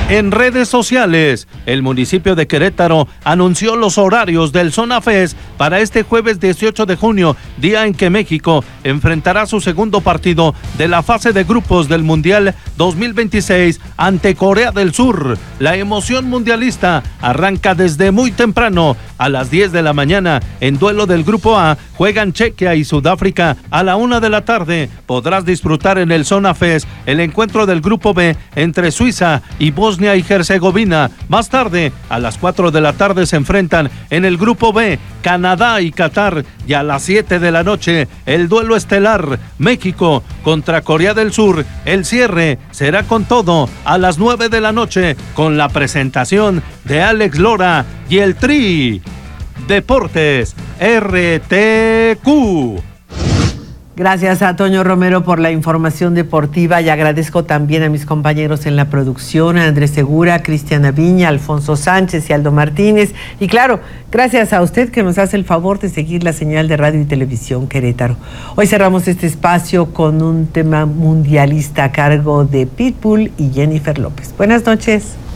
En redes sociales, el municipio de Querétaro anunció los horarios del Zona Fest para este jueves 18 de junio, día en que México enfrentará su segundo partido de la fase de grupos del Mundial 2026 ante Corea del Sur. La emoción mundialista arranca desde muy temprano. A las 10 de la mañana, en duelo del Grupo A, juegan Chequia y Sudáfrica. A la 1 de la tarde, podrás disfrutar en el Zona Fest el encuentro del Grupo B entre Suiza y Bosnia y Herzegovina. Más tarde, a las 4 de la tarde se enfrentan en el Grupo B, Canadá y Qatar. Y a las 7 de la noche, el duelo estelar, México contra Corea del Sur. El cierre será con todo a las 9 de la noche, con la presentación de Alex Lora y el Tri. Deportes RTQ. Gracias a Toño Romero por la información deportiva y agradezco también a mis compañeros en la producción, a Andrés Segura, Cristiana Viña, Alfonso Sánchez y Aldo Martínez. Y claro, gracias a usted que nos hace el favor de seguir la señal de radio y televisión Querétaro. Hoy cerramos este espacio con un tema mundialista a cargo de Pitbull y Jennifer López. Buenas noches.